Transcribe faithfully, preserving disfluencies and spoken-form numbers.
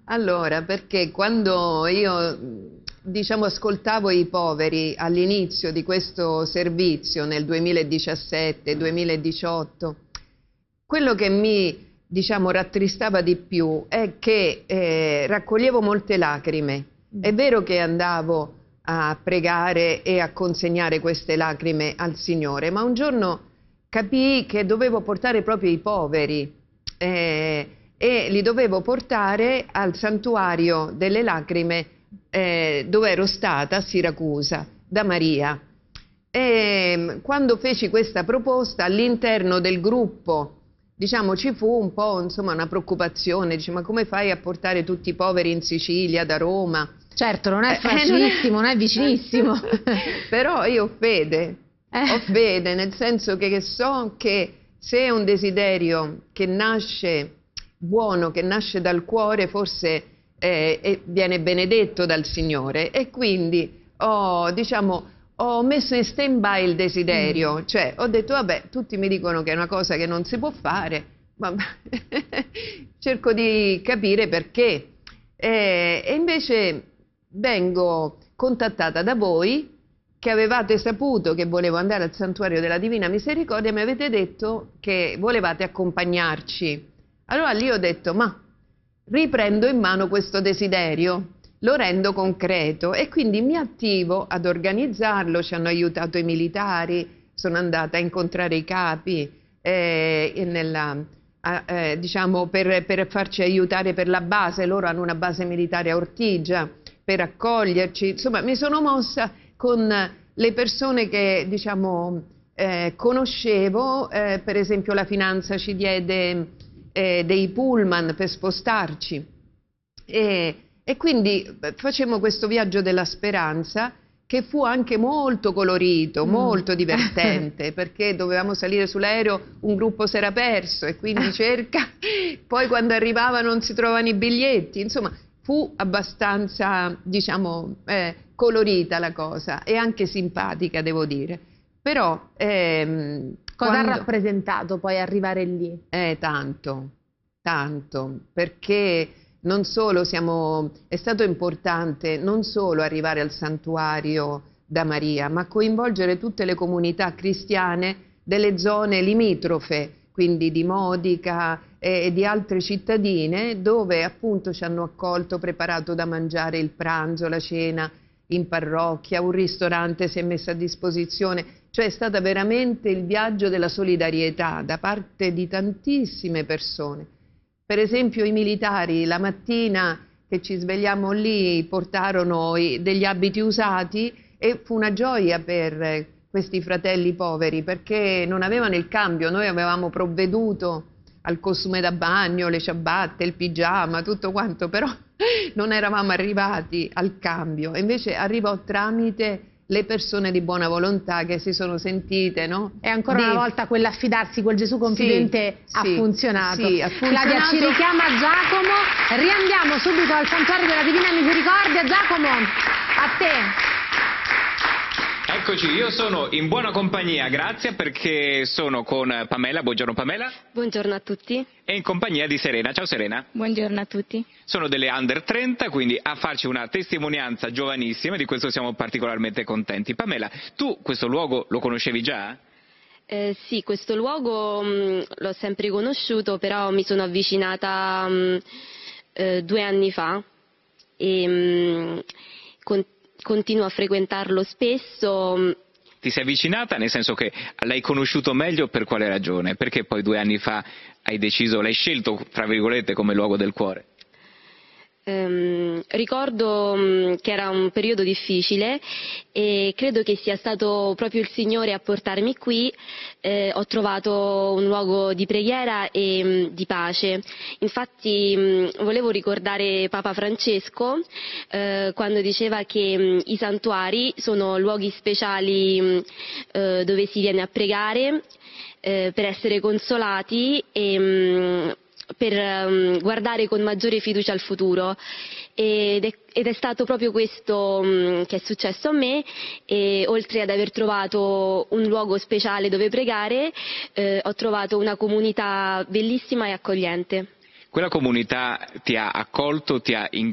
Allora, perché quando io, diciamo, ascoltavo i poveri all'inizio di questo servizio nel duemiladiciassette duemiladiciotto, quello che mi, diciamo, rattristava di più è che eh, raccoglievo molte lacrime. È vero che andavo a pregare e a consegnare queste lacrime al Signore, ma un giorno capii che dovevo portare proprio i poveri eh, e li dovevo portare al santuario delle lacrime eh, dove ero stata a Siracusa da Maria. E quando feci questa proposta all'interno del gruppo, diciamo, ci fu un po', insomma, una preoccupazione, dice, ma come fai a portare tutti i poveri in Sicilia da Roma? Certo, non è facilissimo, eh, non è vicinissimo. Però io ho fede, eh. ho fede, nel senso che, che so che se è un desiderio che nasce buono, che nasce dal cuore, forse eh, viene benedetto dal Signore, e quindi ho, diciamo, ho messo in stand-by il desiderio, mm. cioè ho detto vabbè, tutti mi dicono che è una cosa che non si può fare, ma cerco di capire perché. Eh, e invece vengo contattata da voi che avevate saputo che volevo andare al Santuario della Divina Misericordia e mi avete detto che volevate accompagnarci. Allora lì ho detto, ma riprendo in mano questo desiderio, lo rendo concreto e quindi mi attivo ad organizzarlo. Ci hanno aiutato i militari, sono andata a incontrare i capi eh, nella, eh, diciamo per, per farci aiutare per la base. Loro hanno una base militare a Ortigia, per accoglierci. Insomma, mi sono mossa con le persone che, diciamo, eh, conoscevo. Eh, per esempio la finanza ci diede eh, dei pullman per spostarci e, e quindi facemmo questo viaggio della speranza, che fu anche molto colorito, mm. molto divertente, perché dovevamo salire sull'aereo, un gruppo si era perso e quindi cerca, poi quando arrivava non si trovavano i biglietti, insomma fu abbastanza, diciamo, eh, colorita la cosa e anche simpatica, devo dire. Però ehm, cosa quando... ha rappresentato poi arrivare lì? Eh, tanto, tanto, perché non solo siamo, è stato importante non solo arrivare al santuario da Maria, ma coinvolgere tutte le comunità cristiane delle zone limitrofe, quindi di Modica e di altre cittadine, dove appunto ci hanno accolto, preparato da mangiare il pranzo, la cena in parrocchia, un ristorante si è messo a disposizione. Cioè è stato veramente il viaggio della solidarietà da parte di tantissime persone. Per esempio i militari la mattina che ci svegliamo lì portarono degli abiti usati e fu una gioia per questi fratelli poveri, perché non avevano il cambio. Noi avevamo provveduto al costume da bagno, le ciabatte, il pigiama, tutto quanto, però non eravamo arrivati al cambio. Invece arrivò tramite le persone di buona volontà che si sono sentite, no? E ancora di... una volta quell'affidarsi, quel Gesù confidente sì, ha, sì, funzionato. Sì, ha funzionato. Claudia ci richiama Giacomo, riandiamo subito al Santuario della Divina Misericordia. Giacomo, a te. Eccoci, io sono in buona compagnia, grazie, perché sono con Pamela. Buongiorno Pamela. Buongiorno a tutti. E in compagnia di Serena. Ciao Serena. Buongiorno a tutti. Sono delle under trenta, quindi a farci una testimonianza giovanissima, di questo siamo particolarmente contenti. Pamela, tu questo luogo lo conoscevi già? Eh, sì, questo luogo l'ho sempre conosciuto, però mi sono avvicinata mh, eh, due anni fa e mh, con continuo a frequentarlo spesso. Ti sei avvicinata, nel senso che l'hai conosciuto meglio, per quale ragione? Perché poi due anni fa hai deciso, l'hai scelto, tra virgolette, come luogo del cuore? Um, ricordo um, che era un periodo difficile e credo che sia stato proprio il Signore a portarmi qui. Eh, ho trovato un luogo di preghiera e um, di pace. Infatti um, volevo ricordare Papa Francesco eh, quando diceva che um, i santuari sono luoghi speciali um, eh, dove si viene a pregare eh, per essere consolati e um, per um, guardare con maggiore fiducia al futuro, ed è, ed è stato proprio questo um, che è successo a me. E oltre ad aver trovato un luogo speciale dove pregare, eh, ho trovato una comunità bellissima e accogliente. Quella comunità ti ha accolto, ti ha in